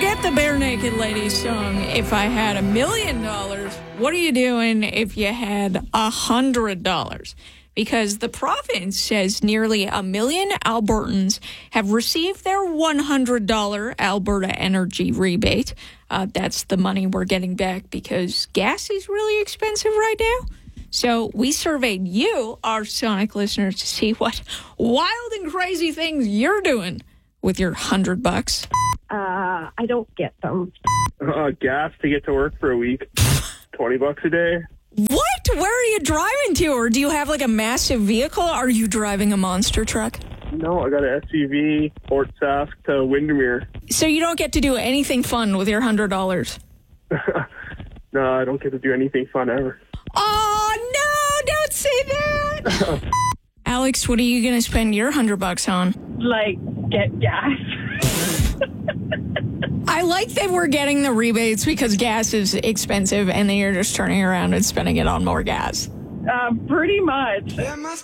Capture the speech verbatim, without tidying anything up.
Forget the Bare Naked Ladies song. If I had a million dollars, what are you doing if you had a hundred dollars? Because the province says nearly a million Albertans have received their one hundred dollars Alberta Energy rebate. Uh, that's the money we're getting back because gas is really expensive right now. So we surveyed you, our Sonic listeners, to see what wild and crazy things you're doing with your hundred bucks. Uh, I don't get them. Uh, gas to get to work for a week. twenty bucks a day. What? Where are you driving to? Or do you have like a massive vehicle? Are you driving a monster truck? No, I got an S U V, Fort Sask to Windermere. So you don't get to do anything fun with your one hundred dollars? No, I don't get to do anything fun ever. Oh, no, don't say that. Alex, what are you going to spend your one hundred bucks on? Like, get gas. I like that we're getting the rebates because gas is expensive and then you're just turning around and spending it on more gas. Uh, pretty much.